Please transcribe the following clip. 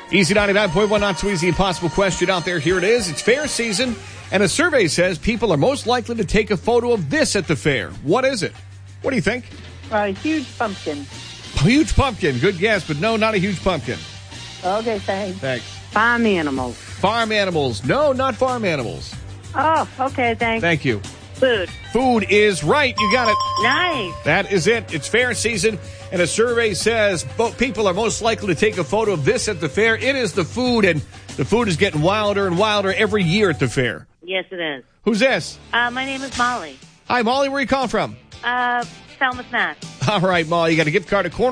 Easy 99.1, not so easy, impossible question out there. Here it is. It's fair season, and a survey says people are most likely to take a photo of this at the fair. What is it? What do you think? A huge pumpkin. Huge pumpkin. Good guess, but no, not a huge pumpkin. Okay, thanks. Thanks. Farm animals. Farm animals. No, not farm animals. Oh, okay, thanks. Thank you. Food. Food is right. You got it. Nice. That is it. It's fair season, and a survey says people are most likely to take a photo of this at the fair. It is the food, and the food is getting wilder and wilder every year at the fair. Yes, it is. Who's this? My name is Molly. Hi, Molly. Where are you calling from? Falmouth, Mass. All right, Molly. You got a gift card to Corner